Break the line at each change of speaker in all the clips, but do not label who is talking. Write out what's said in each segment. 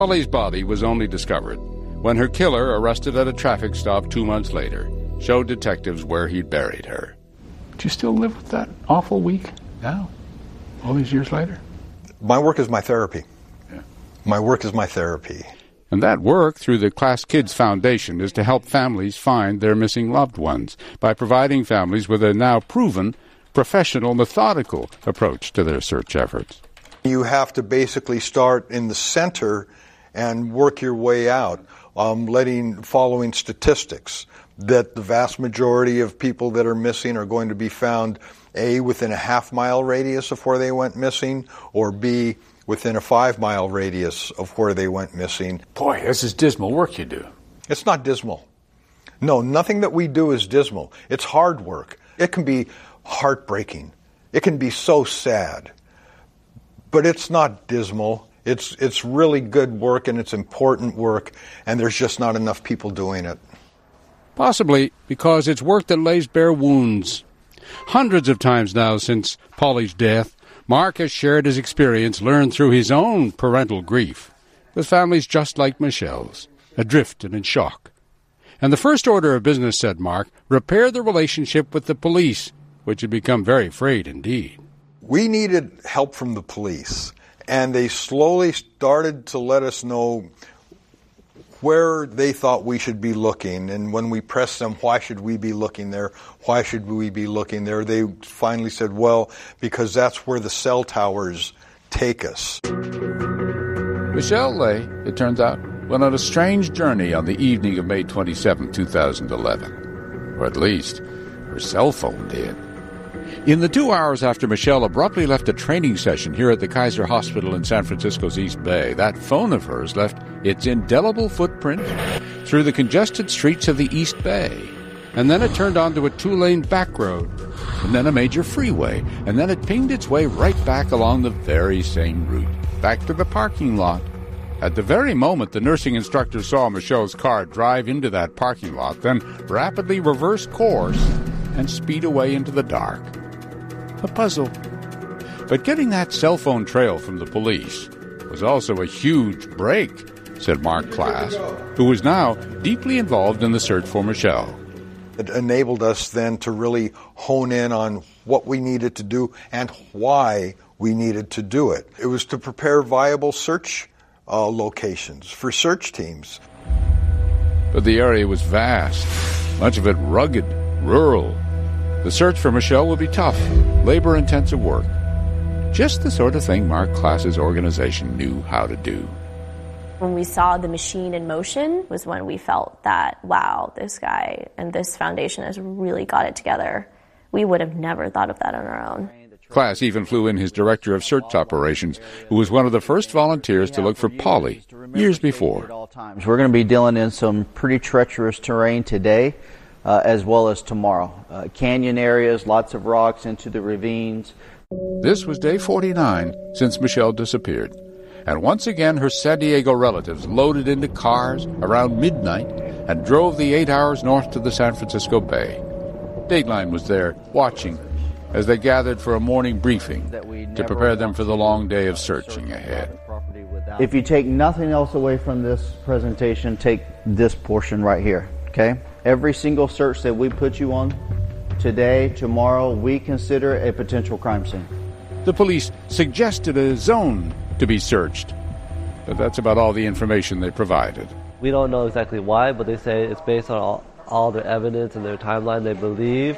Polly's body was only discovered when her killer, arrested at a traffic stop 2 months later, showed detectives where he'd buried her.
Do you still live with that awful week now, all these years later?
My work is my therapy.
Yeah.
My work is my therapy.
And that work through the Class Kids Foundation is to help families find their missing loved ones by providing families with a now proven, professional, methodical approach to their search efforts.
You have to basically start in the center and work your way out, following statistics that the vast majority of people that are missing are going to be found, A, within a half-mile radius of where they went missing, or B, within a 5-mile radius of where they went missing.
Boy, this is dismal work you do.
It's not dismal. No, nothing that we do is dismal. It's hard work. It can be heartbreaking. It can be so sad. But it's not dismal. It's really good work, and it's important work, and there's just not enough people doing it.
Possibly because it's work that lays bare wounds. Hundreds of times now since Polly's death, Mark has shared his experience learned through his own parental grief with families just like Michelle's, adrift and in shock. And the first order of business, said Mark, repair the relationship with the police, which had become very frayed indeed.
We needed help from the police, and they slowly started to let us know where they thought we should be looking. And when we pressed them, why should we be looking there? Why should we be looking there? They finally said, well, because that's where the cell towers take us.
Michelle Lay, it turns out, went on a strange journey on the evening of May 27, 2011. Or at least, her cell phone did. In the 2 hours after Michelle abruptly left a training session here at the Kaiser Hospital in San Francisco's East Bay, that phone of hers left its indelible footprint through the congested streets of the East Bay. And then it turned onto a 2-lane back road, and then a major freeway, and then it pinged its way right back along the very same route, back to the parking lot. At the very moment the nursing instructor saw Michelle's car drive into that parking lot, then rapidly reverse course and speed away into the dark. A puzzle. But getting that cell phone trail from the police was also a huge break, said Mark Klass, who was now deeply involved in the search for Michelle.
It enabled us then to really hone in on what we needed to do and why we needed to do it. It was to prepare viable search locations for search teams.
But the area was vast, much of it rugged, rural. The search for Michelle would be tough, labor-intensive work. Just the sort of thing Mark Klass's organization knew how to do.
When we saw the machine in motion was when we felt that, wow, this guy and this foundation has really got it together. We would have never thought of that on our own.
Klass even flew in his director of search operations, who was one of the first volunteers to look for Polly years before.
We're going to be dealing in some pretty treacherous terrain today, as well as tomorrow. Canyon areas, lots of rocks into the ravines.
This was day 49 since Michelle disappeared. And once again, her San Diego relatives loaded into cars around midnight and drove the 8 hours north to the San Francisco Bay. Dateline was there, watching, as they gathered for a morning briefing to prepare them for the long day of searching ahead.
If you take nothing else away from this presentation, take this portion right here, okay? Every single search that we put you on, today, tomorrow, we consider a potential crime scene.
The police suggested a zone to be searched, but that's about all the information they provided.
We don't know exactly why, but they say it's based on all their evidence and their timeline. They believe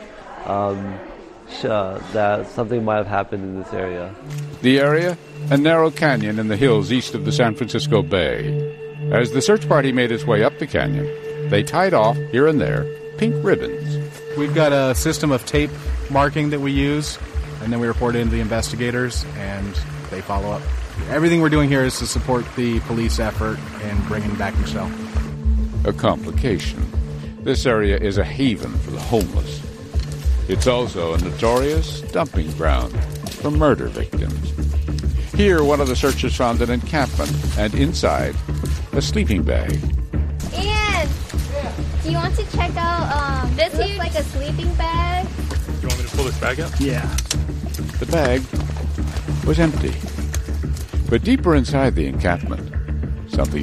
that something might have happened in this area.
The area? A narrow canyon in the hills east of the San Francisco Bay. As the search party made its way up the canyon, they tied off, here and there, pink ribbons.
We've got a system of tape marking that we use, and then we report it into the investigators, and they follow up. Everything we're doing here is to support the police effort in bringing back Michelle.
A complication. This area is a haven for the homeless. It's also a notorious dumping ground for murder victims. Here, one of the searchers found an encampment, and inside, a sleeping bag.
Ian, do you want to check out this? Looks like a sleeping bag.
You want me to pull this bag out?
Yeah.
The bag was empty. But deeper inside the encampment, something